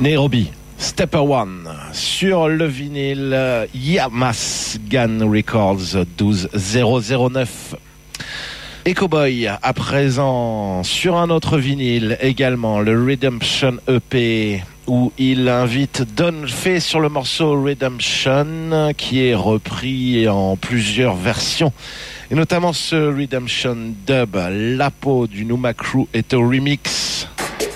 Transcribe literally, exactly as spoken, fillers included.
Nairobi, Stepper One, sur le vinyle Yamasgan Records douze zéro zéro neuf. Et Cowboy, à présent, sur un autre vinyle également, le Redemption E P, où il invite Don Fay sur le morceau Redemption, qui est repris en plusieurs versions, et notamment ce Redemption Dub, la peau du Numa Crew est au remix.